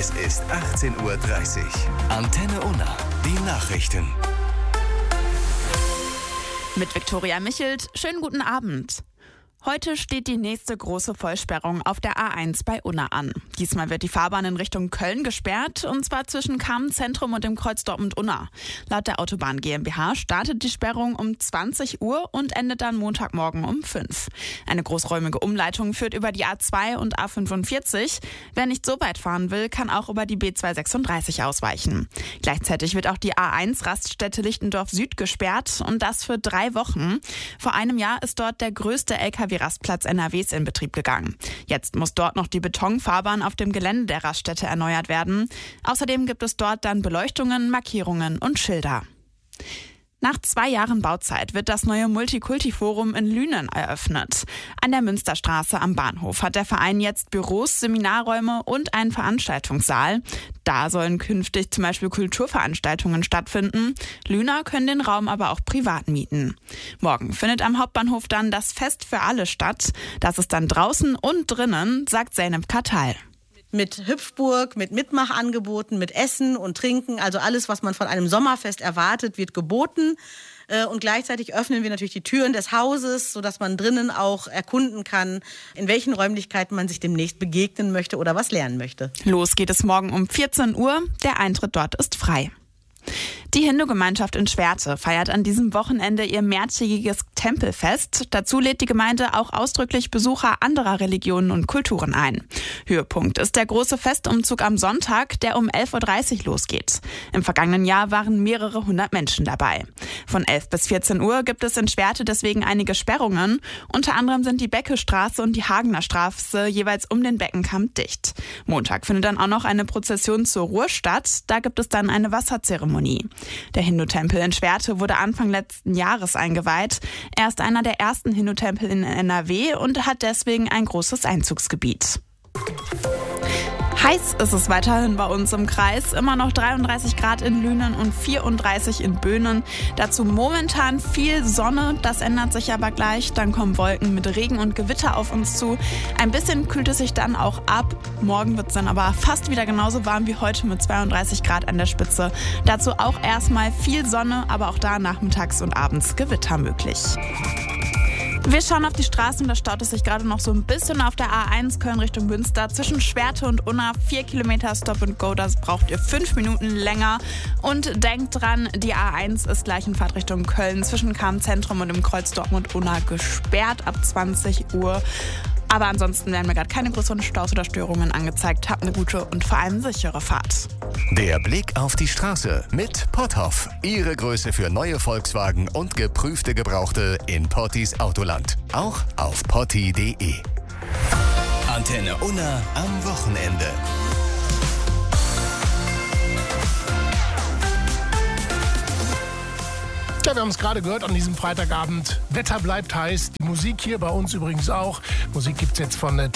Es ist 18:30 Uhr. Antenne Unna, die Nachrichten. Mit Viktoria Michelt, schönen guten Abend. Heute steht die nächste große Vollsperrung auf der A1 bei Unna an. Diesmal wird die Fahrbahn in Richtung Köln gesperrt, und zwar zwischen Kamenz-Zentrum und dem Kreuz Dortmund-Unna. Laut der Autobahn GmbH startet die Sperrung um 20 Uhr und endet dann Montagmorgen um 5. Eine großräumige Umleitung führt über die A2 und A45. Wer nicht so weit fahren will, kann auch über die B236 ausweichen. Gleichzeitig wird auch die A1 Raststätte Lichtendorf Süd gesperrt, und das für 3 Wochen. Vor einem Jahr ist dort der größte LKW-Rastplatz NRWs in Betrieb gegangen. Jetzt muss dort noch die Betonfahrbahn auf dem Gelände der Raststätte erneuert werden. Außerdem gibt es dort dann Beleuchtungen, Markierungen und Schilder. Nach 2 Jahren Bauzeit wird das neue Multikulti-Forum in Lünen eröffnet. An der Münsterstraße am Bahnhof hat der Verein jetzt Büros, Seminarräume und einen Veranstaltungssaal. Da sollen künftig zum Beispiel Kulturveranstaltungen stattfinden. Lüner können den Raum aber auch privat mieten. Morgen findet am Hauptbahnhof dann das Fest für alle statt. Das ist dann draußen und drinnen, sagt Zeynep Katal. Mit Hüpfburg, mit Mitmachangeboten, mit Essen und Trinken. Also alles, was man von einem Sommerfest erwartet, wird geboten. Und gleichzeitig öffnen wir natürlich die Türen des Hauses, sodass man drinnen auch erkunden kann, in welchen Räumlichkeiten man sich demnächst begegnen möchte oder was lernen möchte. Los geht es morgen um 14 Uhr. Der Eintritt dort ist frei. Die Hindu-Gemeinschaft in Schwerte feiert an diesem Wochenende ihr mehrtägiges Tempelfest. Dazu lädt die Gemeinde auch ausdrücklich Besucher anderer Religionen und Kulturen ein. Höhepunkt ist der große Festumzug am Sonntag, der um 11:30 Uhr losgeht. Im vergangenen Jahr waren mehrere hundert Menschen dabei. Von 11 bis 14 Uhr gibt es in Schwerte deswegen einige Sperrungen. Unter anderem sind die Beckestraße und die Hagener Straße jeweils um den Beckenkamp dicht. Montag findet dann auch noch eine Prozession zur Ruhr statt. Da gibt es dann eine Wasserzeremonie. Der Hindu-Tempel in Schwerte wurde Anfang letzten Jahres eingeweiht. Er ist einer der ersten Hindu-Tempel in NRW und hat deswegen ein großes Einzugsgebiet. Heiß ist es weiterhin bei uns im Kreis. Immer noch 33 Grad in Lünen und 34 in Böhnen. Dazu momentan viel Sonne. Das ändert sich aber gleich. Dann kommen Wolken mit Regen und Gewitter auf uns zu. Ein bisschen kühlt es sich dann auch ab. Morgen wird es dann aber fast wieder genauso warm wie heute mit 32 Grad an der Spitze. Dazu auch erstmal viel Sonne, aber auch da nachmittags und abends Gewitter möglich. Wir schauen auf die Straßen, da staut es sich gerade noch so ein bisschen auf der A1 Köln Richtung Münster. Zwischen Schwerte und Unna 4 Kilometer Stop and Go, das braucht ihr 5 Minuten länger. Und denkt dran, die A1 ist gleich in Fahrtrichtung Köln zwischen Kamenz-Zentrum und dem Kreuz Dortmund-Unna gesperrt ab 20 Uhr. Aber ansonsten werden mir gerade keine größeren Staus oder Störungen angezeigt. Habt eine gute und vor allem sichere Fahrt. Der Blick auf die Straße mit Potthoff. Ihre Größe für neue Volkswagen und geprüfte Gebrauchte in Pottis Autoland. Auch auf potti.de. Antenne Unna am Wochenende. Ja, wir haben es gerade gehört an diesem Freitagabend. Wetter bleibt heiß. Die Musik hier bei uns übrigens auch. Musik gibt es jetzt von